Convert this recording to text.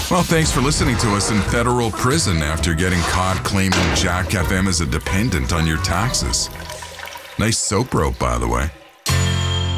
Well, thanks for listening to us in federal prison after getting caught claiming Jack FM as a dependent on your taxes. Nice soap rope, by the way.